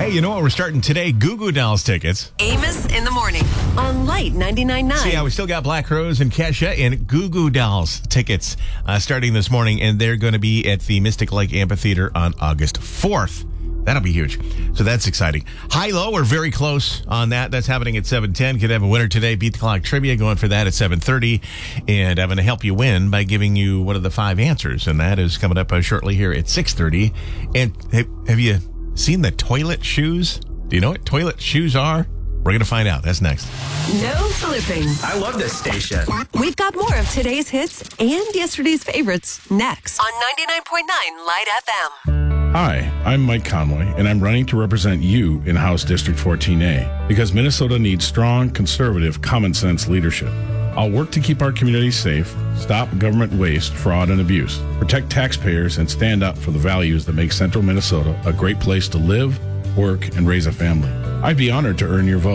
Hey, you know what? We're starting today. Goo Goo Dolls tickets. Amos in the morning on Light 99.9. See how we still got Black Rose and Kesha and Goo Goo Dolls tickets starting this morning, and they're going to be at the Mystic Lake Amphitheater on August 4th. That'll be huge. So that's exciting. High-low, we're very close on that. That's happening at 7:10. Could have a winner today. Beat the Clock Trivia going for that at 7:30. And I'm going to help you win by giving you one of the 5 answers. And that is coming up shortly here at 6:30. And have you seen the toilet shoes? Do you know what toilet shoes are? We're going to find out. That's next. No flipping. I love this station. We've got more of today's hits and yesterday's favorites next on 99.9 Light FM. Hi, I'm Mike Conway, and I'm running to represent you in House District 14A because Minnesota needs strong, conservative, common-sense leadership. I'll work to keep our communities safe, stop government waste, fraud, and abuse, protect taxpayers, and stand up for the values that make Central Minnesota a great place to live, work, and raise a family. I'd be honored to earn your vote.